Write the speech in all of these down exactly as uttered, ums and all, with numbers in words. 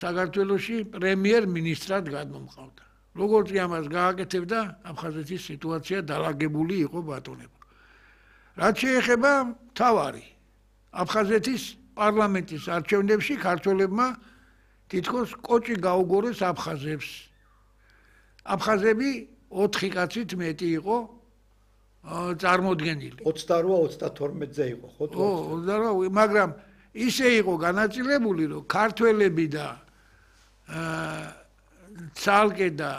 საქართველოში პრემიერ-მინისტრად გადმომყავდა. როგორც კი ამას გააკეთებდა, აფხაზეთის სიტუაცია დალაგებული იყო ბატონებო. რაც შეეხება მთავარი აფხაზეთის პარლამენტის არჩევნებში ქართველებმა თითქოს კოჭი გაუგორეს აფხაზებს. აფხაზები ოთხი კაცით მეტი იყო წარმოდგენილი. ოცდარვა ოცდათორმეტზე იყო, ხო? ო, ოცდარვა, მაგრამ ისე იყო განაწილებული, რომ ქართველები და ცალკე და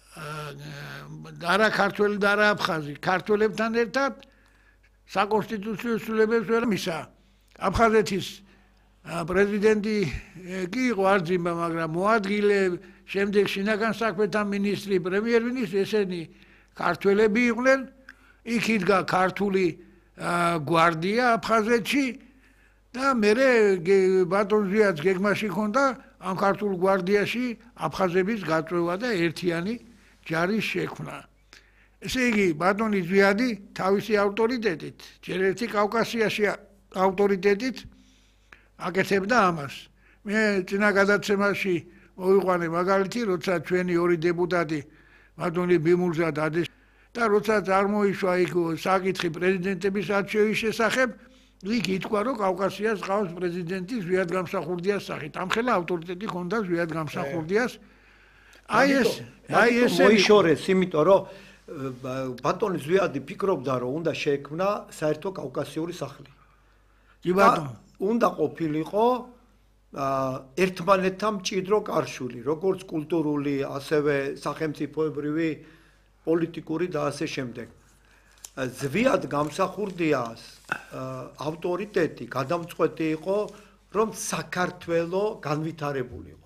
არა ქართველი და არა აფხაზი, ქართველებთან ერთად საკონსტიტუციო ცვლილებებს ვერ მისცა. აფხაზეთის პრეზიდენტი კი იყო არძიმბა, მაგრამ მოადგილე, შემდეგ შინაგან საქმეთა მინისტრი, პრემიერ-მინისტრი ესენი ქართველები იყვნენ. იქ იდგა ქართული გვარდია აფხაზეთში და მერე ბატონ ზვიადს გეგმაში ჰქონდა ამ ქართულ გვარდიაში აფხაზების გაწვევა და ერთიანი ჯარის შექმნა. ესე იგი ბატონი ზვიადი თავისი ავტორიტეტით, ჯერ ერთი კავკასიაში ავტორიტეტით აკეთებდა ამას. მე წინა გადაცემაში მოვიყვანე მაგალითი, როცა ჩვენი ორი დეპუტატი ბატონი ბიმულზა და და როცა წარმოიშვა იქ საკითხი პრეზიდენტების არჩევის შესახებ, იქ ითქვა, რომ კავკასიას ყავს პრეზიდენტი ზვიად გამსახურდიას სახით. ამხელა ავტორიტეტი ჰქონდა ზვიად გამსახურდიას. აი ეს, აი ეს მოიშორეს, იმიტომ რომ ბატონი ზვიადი ფიქრობდა, რომ უნდა შეექმნა საერთო კავკასიური სახლი. კი ბატონო. უნდა ყოფილიყო ერთმანეთთან მჭიდრო კარშული, როგორც კულტურული, ასევე სახელმწიფოებრივი, პოლიტიკური და ასე შემდეგ. ზვიად გამსახურდიას ავტორიტეტი გადამწყვეტი იყო, რომ საქართველო განვითარებულიყო.